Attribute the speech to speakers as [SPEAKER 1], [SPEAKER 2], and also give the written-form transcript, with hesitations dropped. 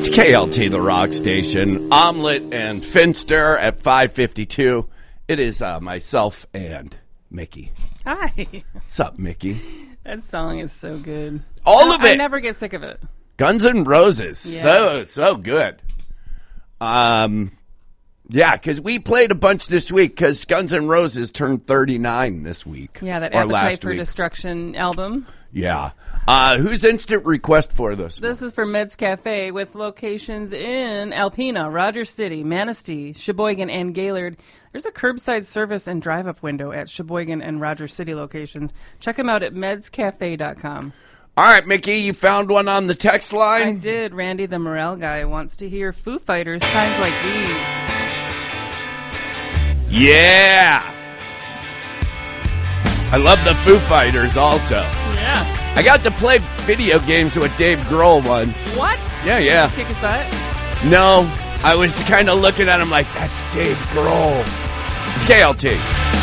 [SPEAKER 1] KLT, the rock station. Omelet and Finster at 5:52. It is myself and Mickey.
[SPEAKER 2] Hi.
[SPEAKER 1] What's up, Mickey?
[SPEAKER 2] That song is so good.
[SPEAKER 1] All of it.
[SPEAKER 2] I never get sick of it.
[SPEAKER 1] Guns N' Roses.
[SPEAKER 2] Yeah.
[SPEAKER 1] So good. Yeah, because we played a bunch this week because Guns N' Roses turned 39 this week.
[SPEAKER 2] Yeah, that
[SPEAKER 1] or
[SPEAKER 2] Appetite
[SPEAKER 1] last
[SPEAKER 2] for
[SPEAKER 1] week.
[SPEAKER 2] Destruction album.
[SPEAKER 1] Yeah. Who's instant request for this?
[SPEAKER 2] This is for Meds Cafe with locations in Alpena, Rogers City, Manistee, Sheboygan, and Gaylord. There's a curbside service and drive-up window at Sheboygan and Rogers City locations. Check them out at medscafe.com.
[SPEAKER 1] All right, Mickey, you found one on the text line?
[SPEAKER 2] I did. Randy, the morale guy, wants to hear Foo Fighters, Times Like These.
[SPEAKER 1] Yeah. I love the Foo Fighters also.
[SPEAKER 2] Yeah.
[SPEAKER 1] I got to play video games with Dave Grohl once.
[SPEAKER 2] What?
[SPEAKER 1] Yeah.
[SPEAKER 2] Kick his butt?
[SPEAKER 1] No, I was kind of looking at him like, that's Dave Grohl. It's KLT.